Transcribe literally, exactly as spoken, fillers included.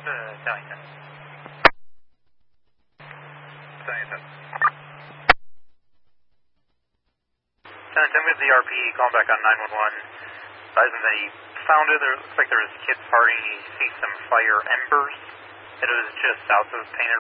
uh, Italian. Italian. ten ten with the R P, calling back on nine one one. Advising that he found it. There looks like there was kids partying. He sees some fire embers. It was just south of Painted